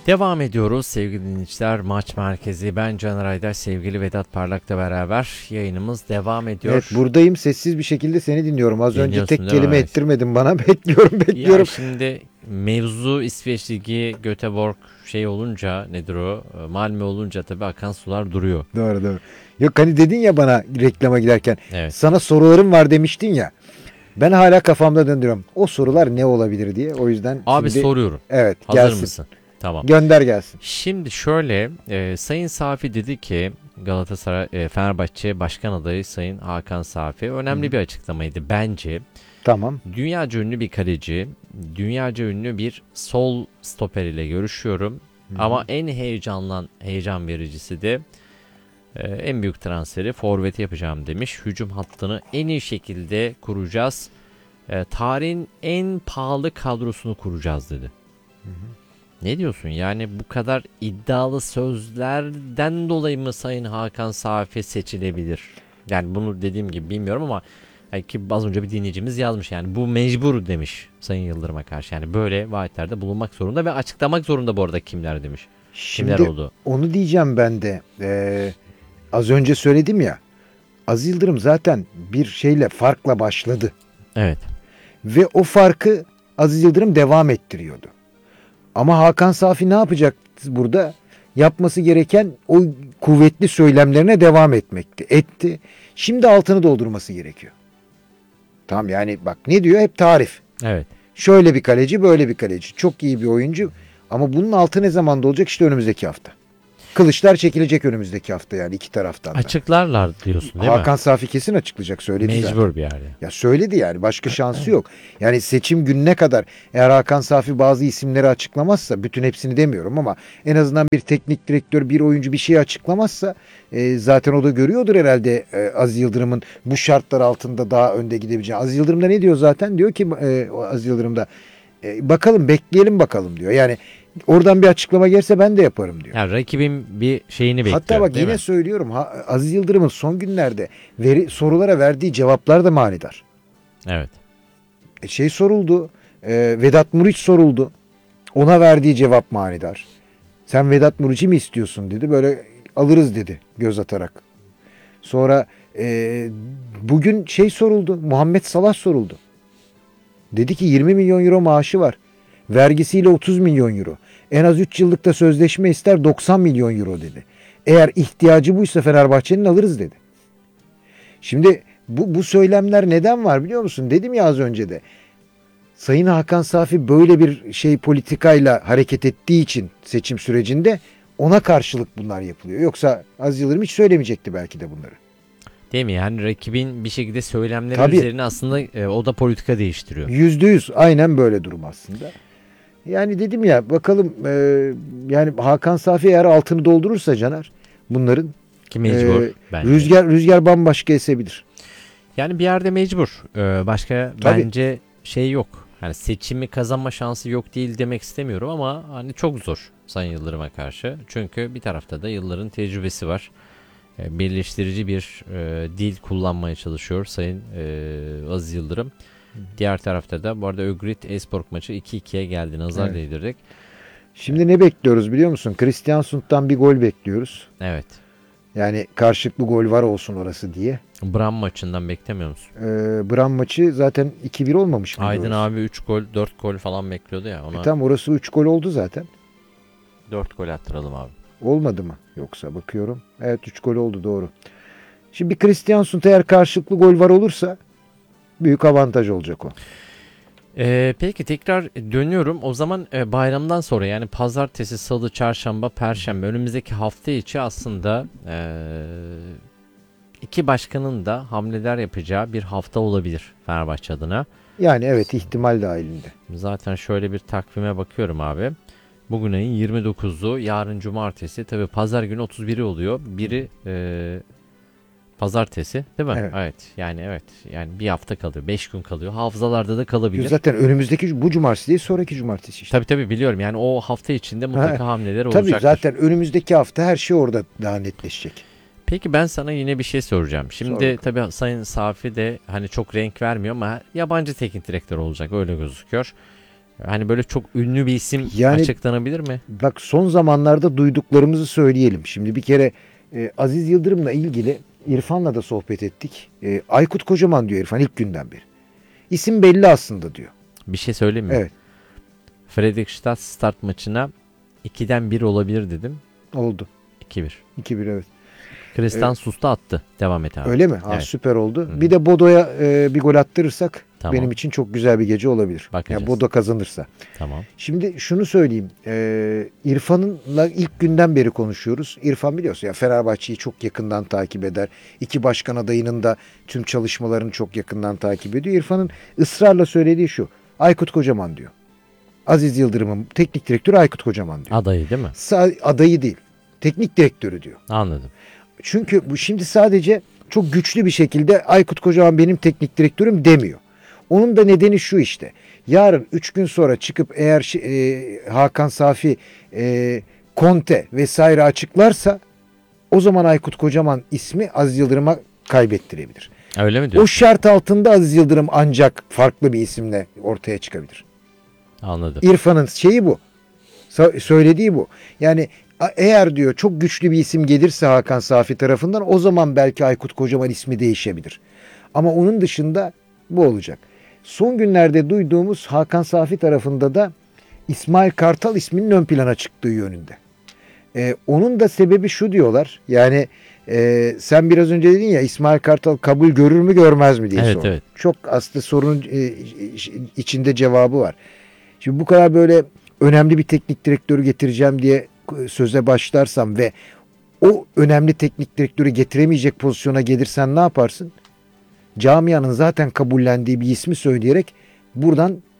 Devam ediyoruz sevgili dinleyiciler. Maç Merkezi. Ben Caner Aydaş, sevgili Vedat Parlak'la beraber yayınımız devam ediyor. Evet, buradayım. Sessiz bir şekilde seni dinliyorum. Az önce Dinliyorsun tek kelime mi? ettirmedin bana. Bekliyorum. Ya şimdi mevzu İsveç Ligi, Göteborg olunca, nedir o? Malmö olunca tabii akan sular duruyor. Doğru. Yok, hani dedin ya bana reklama giderken. Evet. Sana sorularım var demiştin ya. Ben hala kafamda döndürüyorum. O sorular ne olabilir diye. O yüzden Abi şimdi soruyorum. evet, Hazır gelsin. mısın? Tamam. Gönder gelsin. Şimdi şöyle, Sayın Safi dedi ki Galatasaray, Fenerbahçe Başkan Adayı Sayın Hakan Safi önemli bir açıklamaydı bence. Tamam. Dünyaca ünlü bir kaleci, dünyaca ünlü bir sol stoper ile görüşüyorum. Ama en heyecan vericisi de en büyük transferi forveti yapacağım demiş. Hücum hattını en iyi şekilde kuracağız. Tarihin en pahalı kadrosunu kuracağız dedi. Ne diyorsun? Yani bu kadar iddialı sözlerden dolayı mı Sayın Hakan Safi seçilebilir? Yani bunu dediğim gibi bilmiyorum ama ki az önce bir dinleyicimiz yazmış, yani bu mecbur demiş Sayın Yıldırım'a karşı. Yani böyle vaatlerde bulunmak zorunda ve açıklamak zorunda bu arada kimler demiş. Kimler Şimdi oldu? onu diyeceğim ben de. Az önce söyledim ya. Aziz Yıldırım zaten bir şeyle, farkla başladı. Evet. Ve o farkı Aziz Yıldırım devam ettiriyordu. Ama Hakan Safi ne yapacak burada? Yapması gereken o kuvvetli söylemlerine devam etmekti. Etti. Şimdi altını doldurması gerekiyor. Tamam, yani bak ne diyor? Hep tarif. Evet. Şöyle bir kaleci, böyle bir kaleci. Çok iyi bir oyuncu. Ama bunun altı ne zaman dolacak? İşte önümüzdeki hafta. Kılıçlar çekilecek önümüzdeki hafta, yani iki taraftan da. Açıklarlar diyorsun değil Hakan mi? Safi kesin açıklayacak, söyledi zaten. Mecbur bir yerde. Ya söyledi, yani başka şansı yok. Yani seçim gününe kadar eğer Hakan Safi bazı isimleri açıklamazsa, bütün hepsini demiyorum ama en azından bir teknik direktör, bir oyuncu bir şey açıklamazsa zaten o da görüyordur herhalde Aziz Yıldırım'ın bu şartlar altında daha önde gidebileceğini. Aziz Yıldırım da ne diyor zaten? Diyor ki Aziz Yıldırım da bakalım, bekleyelim bakalım diyor. Yani oradan bir açıklama gelirse ben de yaparım diyor. Yani rakibin bir şeyini bekliyor. Hatta bak yine söylüyorum, Aziz Yıldırım'ın son günlerde sorulara verdiği cevaplar da manidar. Evet. Soruldu, Vedat Muriç soruldu. Ona verdiği cevap manidar. Sen Vedat Muriç'i mi istiyorsun dedi. Böyle alırız dedi göz atarak. Sonra bugün soruldu. Muhammed Salah soruldu. Dedi ki 20 milyon euro maaşı var. Vergisiyle 30 milyon euro. En az 3 yıllık da sözleşme ister, 90 milyon euro dedi. Eğer ihtiyacı buysa Fenerbahçe'nin alırız dedi. Şimdi bu söylemler neden var biliyor musun? Dedim ya az önce de. Sayın Hakan Safi böyle bir politikayla hareket ettiği için seçim sürecinde ona karşılık bunlar yapılıyor. Yoksa Aziz Yıldırım hiç söylemeyecekti belki de bunları. Değil mi? Yani rakibin bir şekilde söylemleri üzerine aslında o da politika değiştiriyor. %100 aynen böyle durum aslında. Yani dedim ya, bakalım yani Hakan Safi eğer altını doldurursa Caner bunların ki mecbur bence. Rüzgar bambaşka esebilir. Yani bir yerde mecbur. Başka bence yok. Yani seçimi kazanma şansı yok değil demek istemiyorum ama hani çok zor Sayın Yıldırım'a karşı. Çünkü bir tarafta da yılların tecrübesi var. Birleştirici bir dil kullanmaya çalışıyor Sayın Aziz Yıldırım. Diğer tarafta da bu arada Ögrit Esport maçı 2-2'ye geldi. Nazar değdirdik. Şimdi ne bekliyoruz biliyor musun? Kristiansun'dan bir gol bekliyoruz. Evet. Yani karşılıklı gol var olsun orası diye. Bram maçından beklemiyor musun? Bram maçı zaten 2-1 olmamış mı? Aydın abi 3 gol 4 gol falan bekliyordu ya. Ona... Tam orası 3 gol oldu zaten. 4 gol attıralım abi. Olmadı mı? Yoksa bakıyorum. Evet 3 gol oldu, doğru. Şimdi bir Kristiansun'da eğer karşılıklı gol var olursa büyük avantaj olacak o. Peki tekrar dönüyorum. O zaman bayramdan sonra, yani pazartesi, salı, çarşamba, perşembe, önümüzdeki hafta içi aslında iki başkanın da hamleler yapacağı bir hafta olabilir Fenerbahçe adına. Yani evet, ihtimal dahilinde. Zaten şöyle bir takvime bakıyorum abi. Bugün ayın 29'u, yarın cumartesi, tabii pazar günü 31'i oluyor. Biri pazartesi değil mi? Evet. Yani bir hafta kalıyor. 5 gün kalıyor. Hafızalarda da kalabilir. Zaten önümüzdeki bu cumartesi değil, sonraki cumartesi işte. Tabii biliyorum. Yani o hafta içinde mutlaka hamleler olacaktır. Tabii zaten önümüzdeki hafta her şey orada daha netleşecek. Peki ben sana yine bir şey soracağım. Şimdi tabii Sayın Safi de hani çok renk vermiyor ama yabancı teknik direktör olacak, öyle gözüküyor. Hani böyle çok ünlü bir isim Yani- açıklanabilir mi? Bak son zamanlarda duyduklarımızı söyleyelim. Şimdi bir kere Aziz Yıldırım'la ilgili İrfan'la da sohbet ettik. Aykut Kocaman diyor İrfan ilk günden beri. İsim belli aslında diyor. Bir şey söyleyeyim mi? Evet, Fredrikstad start maçına 2'den 1 olabilir dedim. oldu. 2-1. 2-1 evet. Kristan Susta attı. Devam et abi. Öyle mi? Ha, Evet. süper oldu. Hı. Bir de Bodo'ya bir gol attırırsak Tamam. benim için çok güzel bir gece olabilir. Bakacağız. Yani Bodo kazanırsa. Tamam. Şimdi şunu söyleyeyim. İrfan'la ilk günden beri konuşuyoruz. İrfan biliyorsun ya Fenerbahçe'yi çok yakından takip eder. İki başkan adayının da tüm çalışmalarını çok yakından takip ediyor. İrfan'ın ısrarla söylediği şu. Aykut Kocaman diyor. Aziz Yıldırım'ın teknik direktörü Aykut Kocaman diyor. Adayı değil mi? Adayı değil. Teknik direktörü diyor. Anladım. Çünkü bu şimdi sadece çok güçlü bir şekilde Aykut Kocaman benim teknik direktörüm demiyor. Onun da nedeni şu işte. Yarın 3 gün sonra çıkıp eğer Hakan Safi, Conte vesaire açıklarsa o zaman Aykut Kocaman ismi Aziz Yıldırım'a kaybettirebilir. Öyle mi O diyorsun? şart altında Aziz Yıldırım ancak farklı bir isimle ortaya çıkabilir. Anladım. İrfan'ın şeyi bu. Söylediği bu. Yani eğer diyor çok güçlü bir isim gelirse Hakan Safi tarafından o zaman belki Aykut Kocaman ismi değişebilir. Ama onun dışında bu olacak. Son günlerde duyduğumuz Hakan Safi tarafında da İsmail Kartal isminin ön plana çıktığı yönünde. Onun da sebebi şu diyorlar. Yani sen biraz önce dedin ya İsmail Kartal kabul görür mü görmez mi diye Evet, sordun. evet. Çok aslında sorunun içinde cevabı var. Şimdi bu kadar böyle önemli bir teknik direktörü getireceğim diye söze başlarsam ve o önemli teknik direktörü getiremeyecek pozisyona gelirsen ne yaparsın? Camianın zaten kabullendiği bir ismi söyleyerek buradan